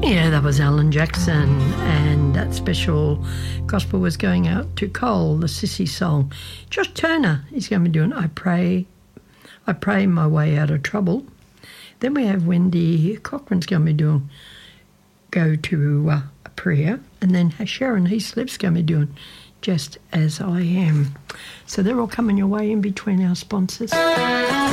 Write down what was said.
Yeah, that was Alan Jackson, and that special gospel was going out to Cole, the Sissy song. Josh Turner is going to be doing I Pray My Way Out of Trouble. Then we have Wendy Cochran's going to be doing Go to a Prayer, and then Sharon Heaslip's going to be doing Just As I Am. So they're all coming your way in between our sponsors.